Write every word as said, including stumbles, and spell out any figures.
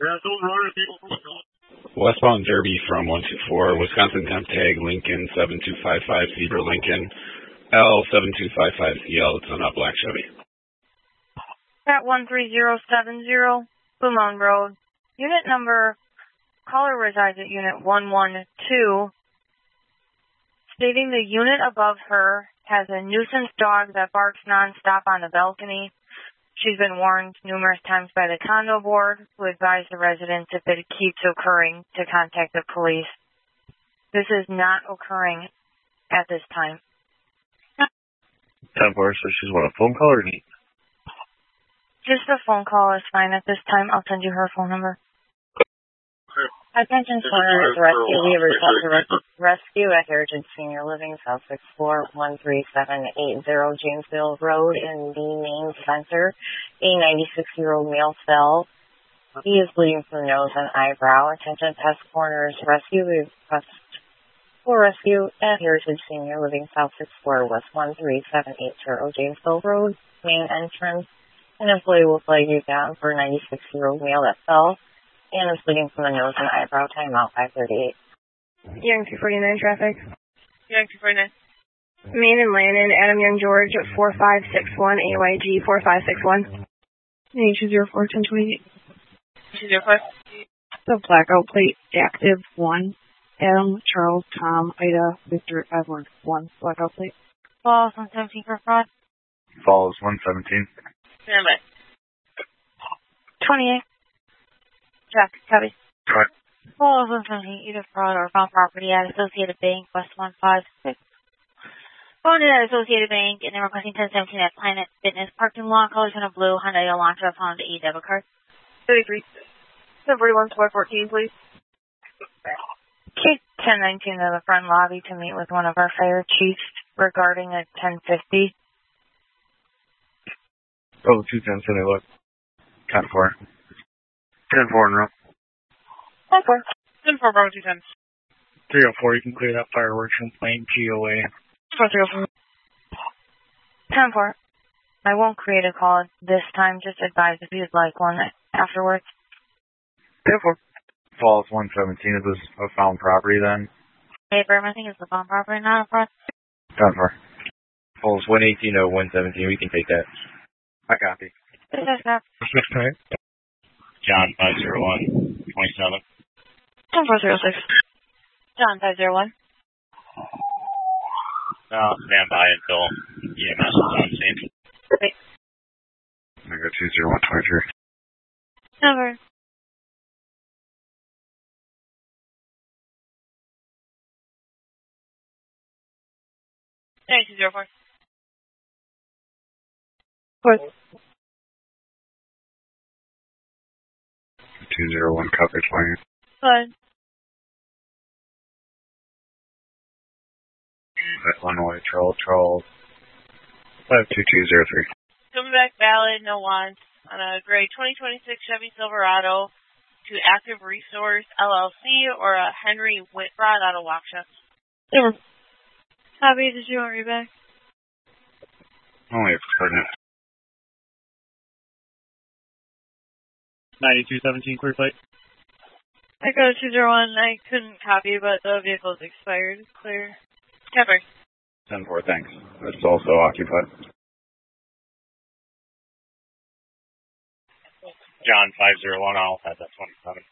Westbound Derby from one two four, Wisconsin temp tag Lincoln seven two five five, Zebra Lincoln L seven two five five C L. It's on a black Chevy. At one three zero seven zero, Blue Mountain Road. Unit number, caller resides at unit one one two, stating the unit above her has a nuisance dog that barks nonstop on the balcony. She's been warned numerous times by the condo board, who advised the residents if it keeps occurring to contact the police. This is not occurring at this time. ten four, so she's what, a phone call or need? Just a phone call is fine at this time. I'll send you her phone number. Attention Corners Rescue. We have a request for res- rescue at Heritage Senior Living, South sixth floor, one three seven eight zero Jamesville Road in the main center. A ninety-six-year-old male fell. He is bleeding from the nose and eyebrow. Attention Pest Corners Rescue. We have a request for rescue at Heritage Senior Living, South sixth floor, West one three seven eight zero Jamesville Road, main entrance. An employee will flag you down for a ninety-six-year-old male that fell and is bleeding from the nose and eyebrow. Timeout five thirty-eight. Young two forty-nine traffic. Young two forty-nine. Main and Landon, Adam Young George, four five six one, A Y G four five six one. two zero four, ten twenty-eight. two zero four. The blackout plate, active one. Adam, Charles, Tom, Ida, Victor, Edward, one. Blackout plate. Falls one seventeen for fraud. Falls one seventeen. Stand by. twenty-eight. Check. Copy. Right. Falls one seventeen, either fraud or found property at Associated Bank, West one five six. Phone at Associated Bank, and then requesting ten seventeen at Planet Fitness parking lot. Colors in a blue Hyundai Elantra, found a debit card. thirty-three. ten forty-one, four fourteen, please. Okay, ten nineteen to the front lobby to meet with one of our fire chiefs regarding a ten fifty. Oh, two ten, so they look. ten four. ten four in a row. ten four. ten four, Bravo two ten. three oh four, you can clear that fireworks from Plain G O A. four three oh four. ten four. I won't create a call this time, just advise if you'd like one afterwards. ten four. Falls one seventeen, is this a found property then? Hey, Berm, I think it's the bomb property, not a fraud. ten four. Falls one eighteen oh one seventeen, we can take that. I copy. This is not. John five zero one, twenty-seven. ten four zero six. John five zero one. I'll stand by until E M S is on scene. Perfect. I got two zero one twenty-three. Number. two zero four. Four. two zero one coverage line. Good. Illinois, Troll, Troll. five two two zero three. Coming back valid, no wants, on a gray twenty twenty-six Chevy Silverado to Active Resource L L C or a Henry Whitrod out of Waukesha. Yeah. Copy, did you want to read back? Only if it's pregnant. ninety-two seventeen, clear plate. I got a two zero one. I couldn't copy, but the vehicle's expired. Clear. Cover. ten four, thanks. It's also occupied. John five zero one, I'll have that twenty-seven.